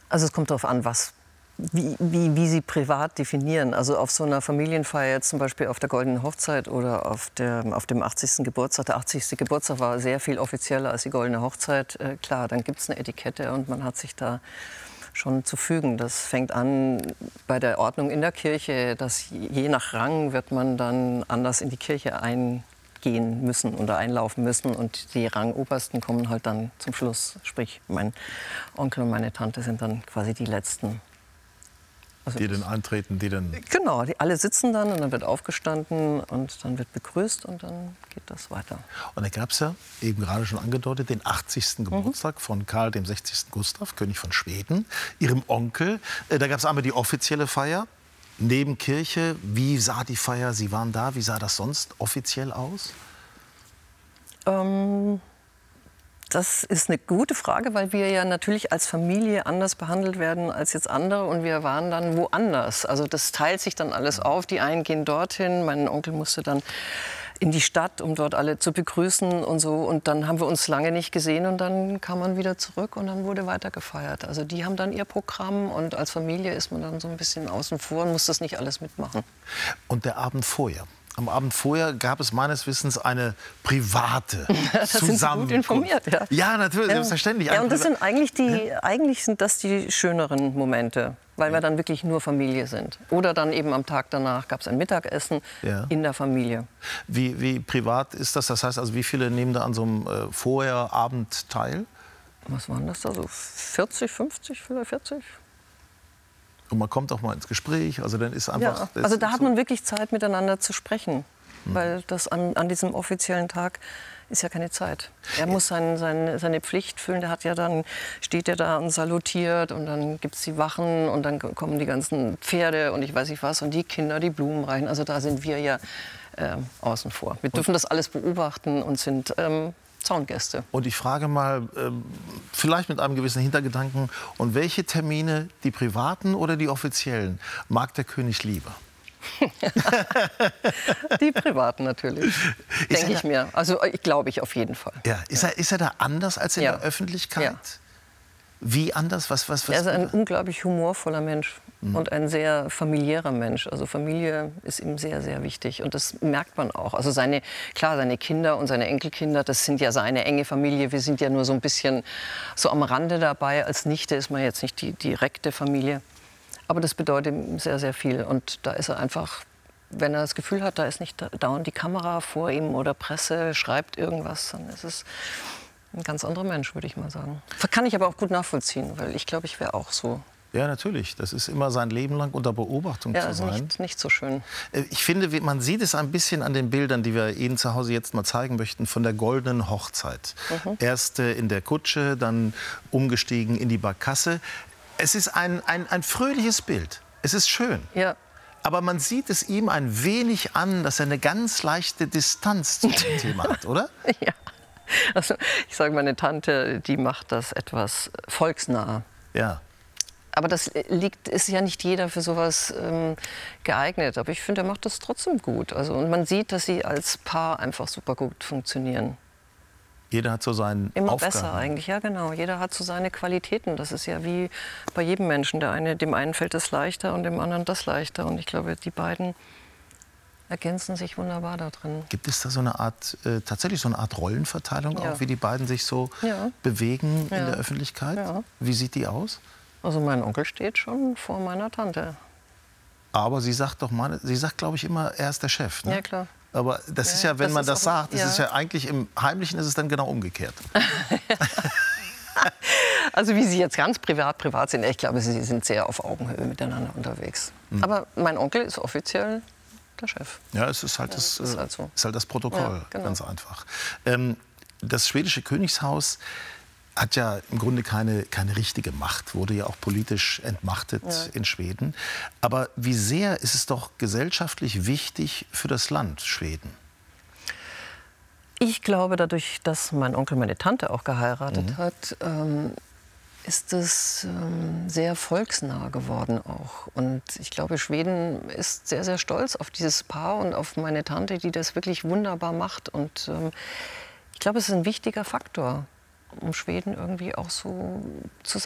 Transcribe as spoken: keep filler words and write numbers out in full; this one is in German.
Also es kommt darauf an, was, wie, wie, wie Sie privat definieren. Also auf so einer Familienfeier, jetzt zum Beispiel auf der Goldenen Hochzeit oder auf, der, auf dem achtzigsten Geburtstag. Der achtzigste Geburtstag war sehr viel offizieller als die Goldene Hochzeit. Äh, klar, dann gibt es eine Etikette und man hat sich da schon zu fügen. Das fängt an bei der Ordnung in der Kirche, dass je nach Rang wird man dann anders in die Kirche eingehen müssen oder einlaufen müssen. Und die Rangobersten kommen halt dann zum Schluss. Sprich, mein Onkel und meine Tante sind dann quasi die Letzten. Also die dann eintreten, die dann... Genau, die alle sitzen dann und dann wird aufgestanden und dann wird begrüßt und dann geht das weiter. Und da gab es ja, eben gerade schon angedeutet, den achtzigsten Geburtstag mhm. von Karl dem sechzigsten Gustav, König von Schweden, Ihrem Onkel. Da gab es einmal die offizielle Feier, neben Kirche. Wie sah die Feier, Sie waren da, wie sah das sonst offiziell aus? Ähm... Das ist eine gute Frage, weil wir ja natürlich als Familie anders behandelt werden als jetzt andere und wir waren dann woanders. Also das teilt sich dann alles auf. Die einen gehen dorthin, mein Onkel musste dann in die Stadt, um dort alle zu begrüßen und so. Und dann haben wir uns lange nicht gesehen und dann kam man wieder zurück und dann wurde weiter gefeiert. Also die haben dann ihr Programm und als Familie ist man dann so ein bisschen außen vor und muss das nicht alles mitmachen. Und der Abend vorher? Am Abend vorher gab es meines Wissens eine private das sind Sie gut informiert, ja. Ja, natürlich, ja. selbstverständlich. Ja, und das sind eigentlich die, ja. eigentlich sind das die schöneren Momente, weil ja. wir dann wirklich nur Familie sind. Oder dann eben am Tag danach gab es ein Mittagessen ja. in der Familie. Wie, wie privat ist das? Das heißt, also wie viele nehmen da an so einem äh, Vorherabend teil? Was waren das da so? vierzig, fünfzig, vielleicht vierzig? Und man kommt auch mal ins Gespräch, also dann ist einfach... Ja, also da hat man wirklich Zeit, miteinander zu sprechen, hm. weil das an, an diesem offiziellen Tag ist ja keine Zeit. Er muss sein, sein, seine Pflicht füllen, der hat ja dann, steht er da und salutiert und dann gibt es die Wachen und dann kommen die ganzen Pferde und ich weiß nicht was und die Kinder, die Blumen reichen, also da sind wir ja äh, außen vor. Wir dürfen das alles beobachten und sind... Ähm, Zaungäste. Und ich frage mal, ähm, vielleicht mit einem gewissen Hintergedanken, und welche Termine, die privaten oder die offiziellen, mag der König lieber? Die privaten natürlich, denke ich mir. Also ich glaube ich auf jeden Fall. Ja. Ist, ja. Er, ist er da anders als in ja. der Öffentlichkeit? Ja. Wie anders? Was, was, was er ist ein unglaublich humorvoller Mensch mhm. und ein sehr familiärer Mensch. Also Familie ist ihm sehr, sehr wichtig. Und das merkt man auch. Also seine, klar, seine Kinder und seine Enkelkinder, das sind ja seine enge Familie. Wir sind ja nur so ein bisschen so am Rande dabei. Als Nichte ist man jetzt nicht die direkte Familie. Aber das bedeutet ihm sehr, sehr viel. Und da ist er einfach, wenn er das Gefühl hat, da ist nicht dauernd die Kamera vor ihm oder Presse schreibt irgendwas, dann ist es ein ganz anderer Mensch, würde ich mal sagen. Kann ich aber auch gut nachvollziehen, weil ich glaube, ich wäre auch so. Ja, natürlich. Das ist immer sein Leben lang unter Beobachtung ja, zu also sein. Nicht, nicht so schön. Ich finde, man sieht es ein bisschen an den Bildern, die wir Ihnen zu Hause jetzt mal zeigen möchten, von der Goldenen Hochzeit. Mhm. Erst in der Kutsche, dann umgestiegen in die Barkasse. Es ist ein, ein, ein fröhliches Bild. Es ist schön. Ja. Aber man sieht es ihm ein wenig an, dass er eine ganz leichte Distanz zu dem Thema hat, oder? Ja. Also, ich sage, meine Tante, die macht das etwas volksnah. Ja. Aber das liegt, ist ja nicht jeder für sowas ähm, geeignet. Aber ich finde, er macht das trotzdem gut. Also, und man sieht, dass sie als Paar einfach super gut funktionieren. Jeder hat so seinen Immer Aufgaben. besser eigentlich, ja genau. Jeder hat so seine Qualitäten. Das ist ja wie bei jedem Menschen. Der eine, dem einen fällt das leichter und dem anderen das leichter. Und ich glaube, die beiden ergänzen sich wunderbar da drin. Gibt es da so eine Art, äh, tatsächlich so eine Art Rollenverteilung ja. auch, wie die beiden sich so ja. bewegen ja. in der Öffentlichkeit? Ja. Wie sieht die aus? Also mein Onkel steht schon vor meiner Tante. Aber sie sagt doch mal, sie sagt, glaube ich, immer, er ist der Chef. Ne? Ja, klar. Aber das ja, ist ja, wenn das man ist das auch, sagt, das ja. ist ja eigentlich im Heimlichen ist es dann genau umgekehrt. Also wie Sie jetzt ganz privat privat sind, ich glaube, Sie sind sehr auf Augenhöhe miteinander unterwegs. Mhm. Aber mein Onkel ist offiziell der Chef. Ja, es ist halt, ja, das, ist halt, so. ist halt das Protokoll, ja, genau. ganz einfach. Ähm, das schwedische Königshaus hat ja im Grunde keine, keine richtige Macht, wurde ja auch politisch entmachtet ja. in Schweden. Aber wie sehr ist es doch gesellschaftlich wichtig für das Land Schweden? Ich glaube, dadurch, dass mein Onkel meine Tante auch geheiratet mhm. hat, ähm, ist es ähm, sehr volksnah geworden auch. Und ich glaube, Schweden ist sehr, sehr stolz auf dieses Paar und auf meine Tante, die das wirklich wunderbar macht. Und ähm, ich glaube, es ist ein wichtiger Faktor, um Schweden irgendwie auch so zusammen